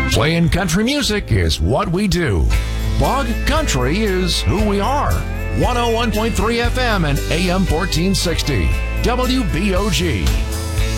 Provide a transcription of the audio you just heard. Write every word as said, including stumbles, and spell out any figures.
Playing country music is what we do. Bog Country is who we are. one oh one point three F M and A M fourteen sixty. W B O G.